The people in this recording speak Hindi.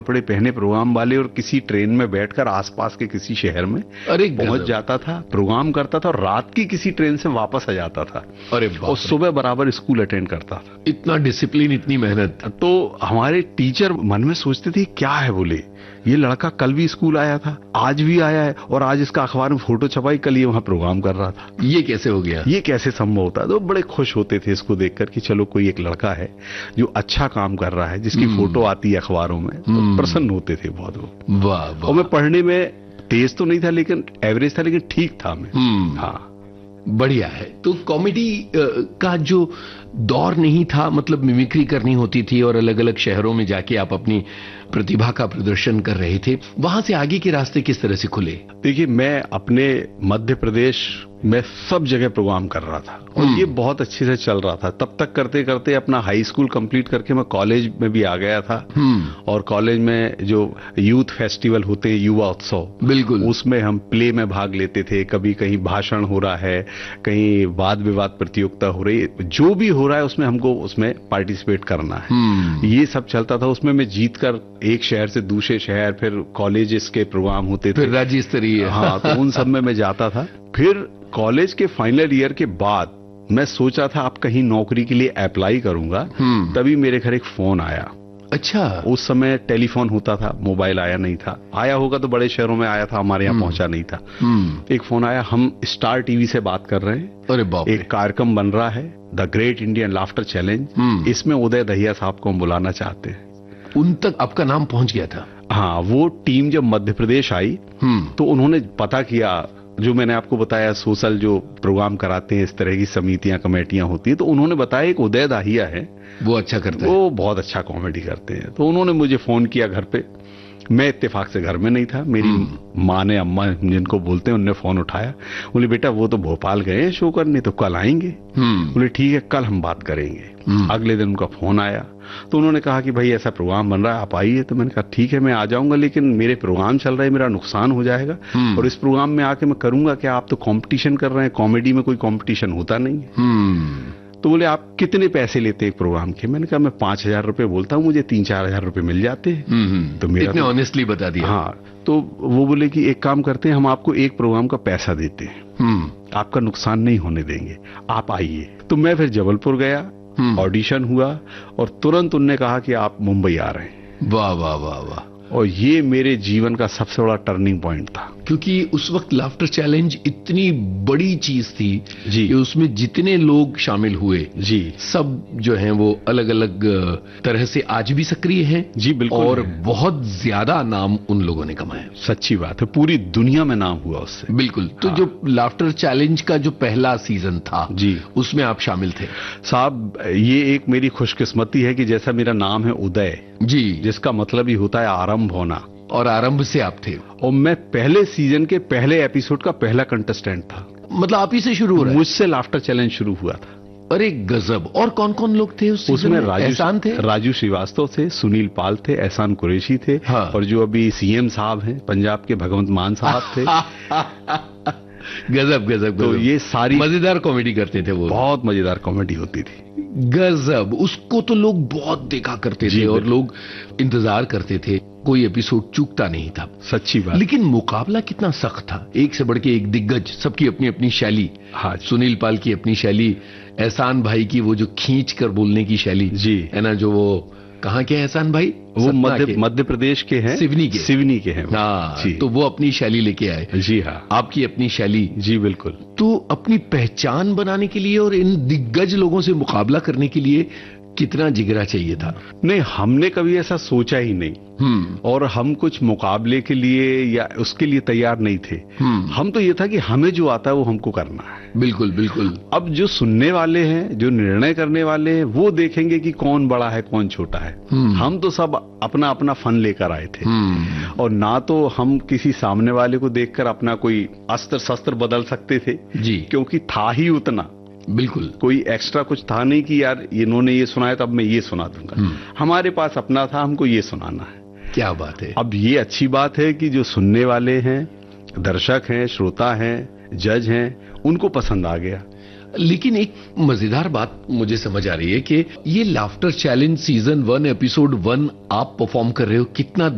कपड़े पहने प्रोग्राम वाले और किसी ट्रेन में बैठकर आसपास के किसी शहर में पहुंच जाता था, प्रोग्राम करता था और रात की किसी ट्रेन से वापस आ जाता था। अरे और सुबह बराबर स्कूल अटेंड करता था। इतना डिसिप्लिन, इतनी मेहनत। तो हमारे टीचर मन में सोचते थे क्या है, बोले ये लड़का कल भी स्कूल आया था, आज भी आया है और आज इसका अखबार में फोटो छपाई, कल ये वहां प्रोग्राम कर रहा था, ये कैसे हो गया, ये कैसे संभव होता। तो बड़े खुश होते थे इसको देखकर कि चलो कोई एक लड़का है जो अच्छा काम कर रहा है, जिसकी फोटो आती है अखबारों में, तो प्रसन्न होते थे बहुत वो। वाह। और मैं पढ़ने में तेज तो नहीं था, लेकिन एवरेज था, लेकिन ठीक था मैं। हाँ, बढ़िया है। तो कॉमेडी का जो दौर नहीं था, मतलब मिमिक्री करनी होती थी और अलग अलग शहरों में जाके आप अपनी प्रतिभा का प्रदर्शन कर रहे थे, वहां से आगे के रास्ते किस तरह से खुले? देखिए, मैं अपने मध्य प्रदेश में सब जगह प्रोग्राम कर रहा था और ये बहुत अच्छे से चल रहा था। तब तक करते करते अपना हाई स्कूल कंप्लीट करके मैं कॉलेज में भी आ गया था। और कॉलेज में जो यूथ फेस्टिवल होते हैं, युवा उत्सव, बिल्कुल, उसमें हम प्ले में भाग लेते थे। कभी कहीं भाषण हो रहा है, कहीं वाद विवाद प्रतियोगिता हो रही है, जो भी हो रहा है उसमें हमको उसमें पार्टिसिपेट करना है। ये सब चलता था। उसमें मैं जीतकर एक शहर से दूसरे शहर, फिर कॉलेजेस के प्रोग्राम होते थे, फिर राज्य स्तरीय, हाँ, तो उन सब में मैं जाता था। फिर कॉलेज के फाइनल ईयर के बाद मैं सोचा था अब कहीं नौकरी के लिए अप्लाई करूंगा। तभी मेरे घर एक फोन आया। अच्छा, उस समय टेलीफोन होता था, मोबाइल आया नहीं था। आया होगा तो बड़े शहरों में आया था, हमारे यहाँ पहुंचा नहीं था। एक फोन आया, हम स्टार टीवी से बात कर रहे हैं, अरे बाप रे, एक कार्यक्रम बन रहा है the great Indian laughter challenge, इसमें उदय दहिया साहब को हम बुलाना चाहते हैं। उन तक आपका नाम पहुंच गया था? हाँ, वो टीम जब मध्य प्रदेश आई तो उन्होंने पता किया, जो मैंने आपको बताया सोशल जो प्रोग्राम कराते हैं, इस तरह की समितियां कमेटियां होती हैं, तो उन्होंने बताया एक उदय दाहिया है, वो अच्छा करता है, वो बहुत अच्छा कॉमेडी करते हैं। तो उन्होंने मुझे फोन किया घर पे। मैं इत्तेफाक से घर में नहीं था। मेरी माँ ने, अम्मा जिनको बोलते हैं, उनने फोन उठाया। बोले बेटा वो तो भोपाल गए हैं शो करने, तो कल आएंगे। बोले ठीक है, कल हम बात करेंगे। अगले दिन उनका फोन आया तो उन्होंने कहा कि भाई ऐसा प्रोग्राम बन रहा है, आप आइए। तो मैंने कहा ठीक है, मैं आ जाऊंगा, लेकिन मेरे प्रोग्राम चल रहा है, मेरा नुकसान हो जाएगा और इस प्रोग्राम में आके मैं करूंगा क्या? आप तो कंपटीशन कर रहे हैं, कॉमेडी में कोई कंपटीशन होता नहीं है। तो बोले आप कितने पैसे लेते हैं एक प्रोग्राम के? मैंने कहा मैं 5,000 रुपए बोलता हूँ, मुझे 3-4 हजार रुपए मिल जाते हैं। तो मेरा इतने ऑनेस्टली बता दिया। हाँ, तो वो बोले कि एक काम करते हैं, हम आपको एक प्रोग्राम का पैसा देते हैं, आपका नुकसान नहीं होने देंगे, आप आइए। तो मैं फिर जबलपुर गया, ऑडिशन हुआ और तुरंत उनने कहा कि आप मुंबई आ रहे हैं। वाह वाह वाह वाह। और ये मेरे जीवन का सबसे बड़ा टर्निंग पॉइंट था, क्योंकि उस वक्त लाफ्टर चैलेंज इतनी बड़ी चीज थी जी, कि उसमें जितने लोग शामिल हुए जी, सब जो हैं वो अलग अलग तरह से आज भी सक्रिय हैं। जी बिल्कुल, और बहुत ज्यादा नाम उन लोगों ने कमाया। सच्ची बात है, पूरी दुनिया में नाम हुआ उससे। बिल्कुल। तो जो लाफ्टर चैलेंज का जो पहला सीजन था जी, उसमें आप शामिल थे। साहब, ये एक मेरी खुशकिस्मती है कि जैसा मेरा नाम है उदय जी, जिसका मतलब ही होता है आरंभ होना, और आरंभ से आप थे। और मैं पहले सीजन के पहले एपिसोड का पहला कंटेस्टेंट था। मतलब आप ही से शुरू हो रहा है? मुझसे लाफ्टर चैलेंज शुरू हुआ था। अरे गजब। और कौन कौन लोग थे उस सीजन में? एहसान थे, राजू श्रीवास्तव थे, सुनील पाल थे, एहसान कुरैशी थे, हाँ। और जो अभी सीएम साहब हैं पंजाब के, भगवंत मान साहब थे। गजब गजब। तो ये सारी मजेदार कॉमेडी करते थे वो, बहुत मजेदार कॉमेडी होती थी। गजब। उसको तो लोग बहुत देखा करते थे और लोग इंतजार करते थे, कोई एपिसोड चूकता नहीं था। सच्ची बात। लेकिन मुकाबला कितना सख्त था, एक से बढ़ के एक दिग्गज, सबकी अपनी अपनी शैली। हाँ, सुनील पाल की अपनी शैली, एहसान भाई की वो जो खींच कर बोलने की शैली जी है ना, जो वो कहाँ के एहसान भाई? वो मध्य प्रदेश के हैं, सिवनी के हैं। हाँ, तो वो अपनी शैली लेके आए। जी हाँ, आपकी अपनी शैली। जी बिल्कुल। तो अपनी पहचान बनाने के लिए और इन दिग्गज लोगों से मुकाबला करने के लिए कितना जिगरा चाहिए था? नहीं, हमने कभी ऐसा सोचा ही नहीं, और हम कुछ मुकाबले के लिए या उसके लिए तैयार नहीं थे। हम तो ये था कि हमें जो आता है वो हमको करना है। बिल्कुल बिल्कुल। अब जो सुनने वाले हैं, जो निर्णय करने वाले हैं, वो देखेंगे कि कौन बड़ा है कौन छोटा है। हम तो सब अपना अपना फन लेकर आए थे, और ना तो हम किसी सामने वाले को देखकर अपना कोई अस्त्र शस्त्र बदल सकते थे जी, क्योंकि था ही उतना। बिल्कुल, कोई एक्स्ट्रा कुछ था नहीं कि यार इन्होंने ये सुनाया तो अब मैं ये सुना दूंगा। हमारे पास अपना था, हमको ये सुनाना है। क्या बात है। अब ये अच्छी बात है कि जो सुनने वाले हैं, दर्शक हैं, श्रोता हैं, जज हैं, उनको पसंद आ गया। लेकिन एक मजेदार बात मुझे समझ आ रही है कि ये लाफ्टर चैलेंज सीजन 1 एपिसोड 1 आप परफॉर्म कर रहे हो, कितना